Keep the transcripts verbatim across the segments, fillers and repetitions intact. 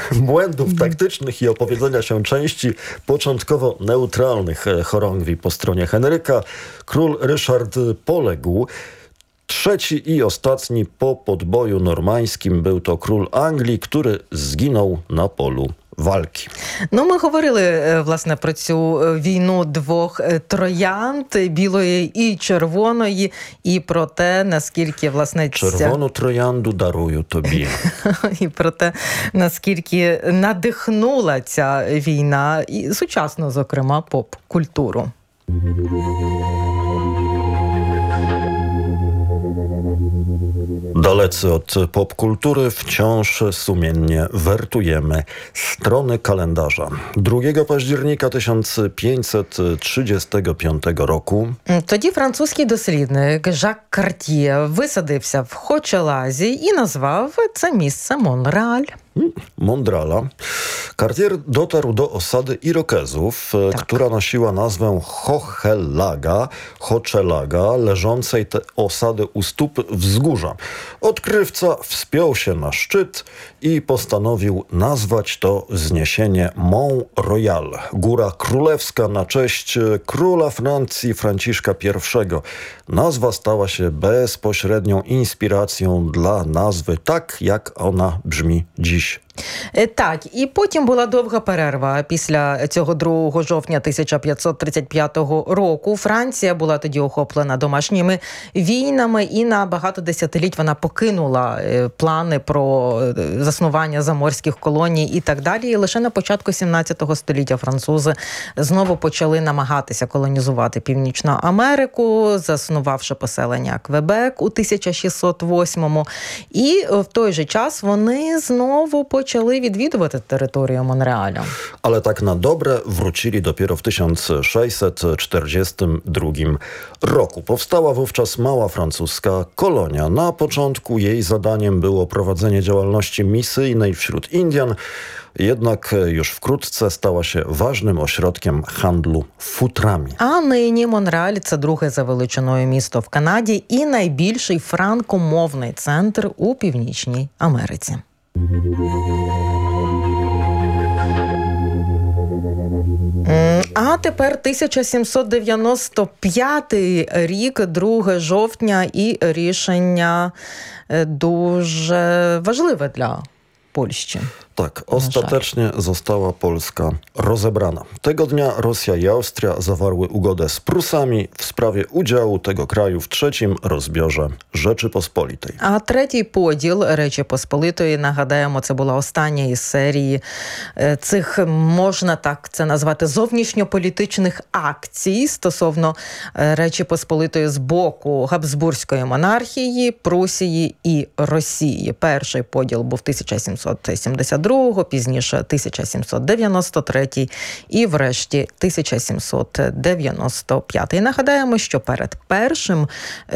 błędów taktycznych i opowiedzenia się części początkowo neutralnych chorągwi po stronie Henryka, król Ryszard poległ. Trzeci i ostatni po podboju normańskim był to król Anglii, który zginął na polu walки. Ну, ми говорили, власне, про цю війну двох троянд, білої і червоної, і про те, наскільки, власне, ця... Червону троянду дарую тобі. І про те, наскільки надихнула ця війна, і сучасну, зокрема, поп-культуру. Dalecy od popkultury wciąż sumiennie wertujemy strony kalendarza. drugiego października tysiąc pięćset trzydziestego piątego roku тоді французький дослідник Жак Карт'є висадився в Хочелазі і назвав це місце Монреаль. Mondrala. Cartier dotarł do osady Irokezów, tak. która nosiła nazwę Hochelaga, Hochelaga, leżącej te osady u stóp wzgórza. Odkrywca wspiął się na szczyt i postanowił nazwać to wzniesienie Mont Royal, góra królewska na cześć króla Francji Franciszka pierwszego. Nazwa stała się bezpośrednią inspiracją dla nazwy, tak jak ona brzmi dziś. Так, і потім була довга перерва після цього другого жовтня тисяча п'ятсот тридцять п'ятого року. Франція була тоді охоплена домашніми війнами, і на багато десятиліть вона покинула плани про заснування заморських колоній і так далі. І лише на початку сімнадцятого століття французи знову почали намагатися колонізувати Північну Америку, заснувавши поселення Квебек у тисяча шістсот восьмому. І в той же час вони знову почали почали відвідувати територію Монреаля. Ale tak na dobre wrócili dopiero w tysiąc sześćset czterdziestym drugim roku. Powstała wówczas mała francuska kolonia. Na początku jej zadaniem było prowadzenie działalności misyjnej wśród Indian, jednak już wkrótce stała się ważnym ośrodkiem handlu futrami. А нині Монреаль – це друге за величиною місто в Канаді і найбільший франкомовний центр у Північній Америці. А тепер тисяча сімсот дев'яносто п'ятий рік, друге жовтня, і рішення дуже важливе для Польщі. Tak, ostatecznie została Polska rozebrana. Tego dnia Rosja i Austria zawarły ugodę z Prusami w sprawie udziału tego kraju w trzecim rozbiorze Rzeczypospolitej. А третій поділ Речі Посполитої, нагадаємо, це була остання із серії цих, можна так це назвати, зовнішньополітичних акцій стосовно Речі Посполитої з боку Габсбурзької монархії, Прусії і Росії. Перший поділ був тисяча сімсот сімдесят другого, пізніше тисяча сімсот дев'яносто третій і врешті тисяча сімсот дев'яносто п'ятий. Нагадаємо, що перед першим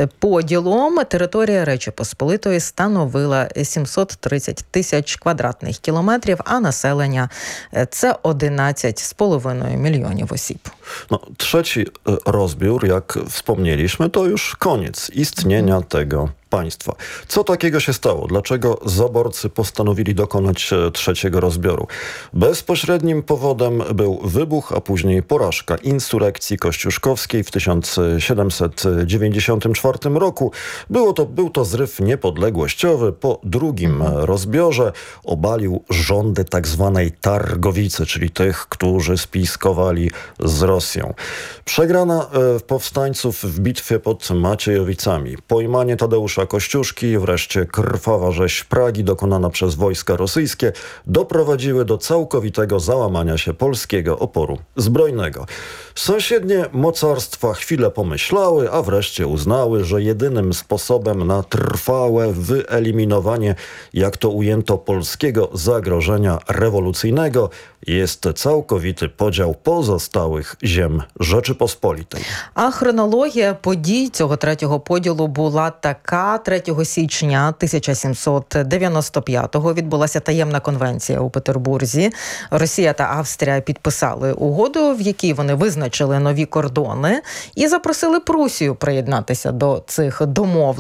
поділом територія Речі Посполитої становила сімсот тридцять тисяч квадратних кілометрів, а населення – це одинадцять з половиною мільйонів осіб. No, trzeci rozbiór, jak wspomnieliśmy, to już koniec istnienia tego państwa. Co takiego się stało? Dlaczego zaborcy postanowili dokonać trzeciego rozbioru? Bezpośrednim powodem był wybuch, a później porażka insurekcji kościuszkowskiej w tysiąc siedemset dziewięćdziesiątym czwartym roku. Było to, był to zryw niepodległościowy. Po drugim rozbiorze obalił rządy tak zwanej Targowicy, czyli tych, którzy spiskowali z Rosją. Przegrana e, powstańców w bitwie pod Maciejowicami, pojmanie Tadeusza Kościuszki, wreszcie krwawa rzeź Pragi dokonana przez wojska rosyjskie doprowadziły do całkowitego załamania się polskiego oporu zbrojnego. Sąsiednie mocarstwa chwilę pomyślały, a wreszcie uznały, że jedynym sposobem na trwałe wyeliminowanie, jak to ujęto, polskiego zagrożenia rewolucyjnego jest całkowity podział pozostałych ziem Rzeczypospolitej. А хронологія подій цього третього поділу була така. третього січня тисяча сімсот дев'яносто п'ятого відбулася таємна конвенція у Петербурзі. Росія та Австрія підписали угоду, в якій вони визначили нові кордони і запросили Прусію приєднатися до цих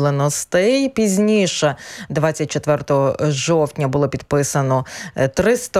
домовленостей. Пізніше, двадцять четвертого жовтня, було підписано триста